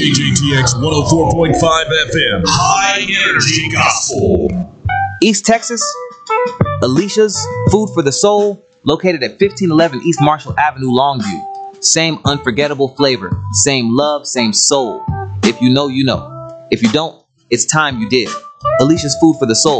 KJTX 104.5 FM. High Energy Gospel. East Texas, Alicia's Food for the Soul, located at 1511 East Marshall Avenue, Longview. Same unforgettable flavor, same love, same soul. If you know, you know. If you don't, it's time you did. Alicia's Food for the Soul.